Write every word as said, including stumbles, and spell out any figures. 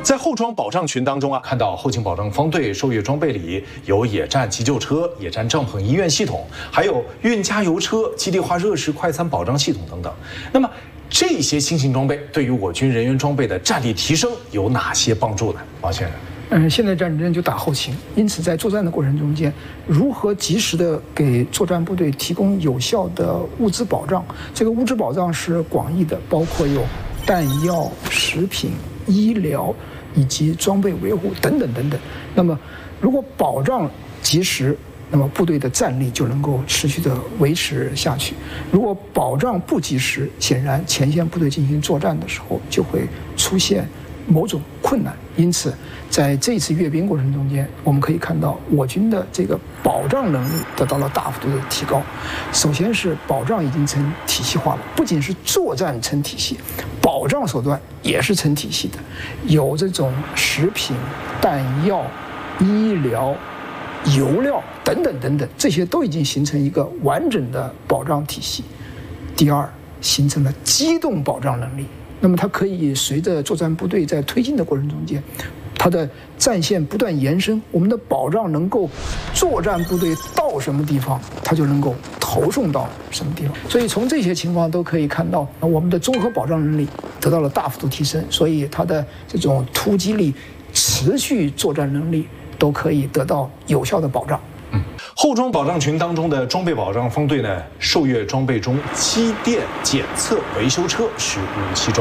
在后装保障群当中啊，看到后勤保障方队受阅装备里有野战急救车、野战帐篷医院系统，还有运加油车、基地化热式快餐保障系统等等。那么这些新型装备对于我军人员装备的战力提升有哪些帮助呢？王先生。 嗯，现在战争就打后勤，因此在作战的过程中间，如何及时的给作战部队提供有效的物资保障？这个物质保障是广义的，包括有弹药、食品、医疗以及装备维护等等等等。那么，如果保障及时，那么部队的战力就能够持续的维持下去。如果保障不及时，显然前线部队进行作战的时候就会出现某种困难。因此，在这次阅兵过程中间，我们可以看到我军的这个保障能力得到了大幅度的提高。首先是保障已经成体系化了，不仅是作战成体系，保障手段也是成体系的，有这种食品、弹药、医疗、油料等等等等，这些都已经形成一个完整的保障体系。第二，形成了机动保障能力。那么它可以随着作战部队在推进的过程中间，它的战线不断延伸，我们的保障能够作战部队到什么地方，它就能够投送到什么地方。所以从这些情况都可以看到，我们的综合保障能力得到了大幅度提升，所以它的这种突击力、持续作战能力都可以得到有效的保障。 嗯，后装保障群当中的装备保障方队呢，受阅装备中机电检测维修车是武器装。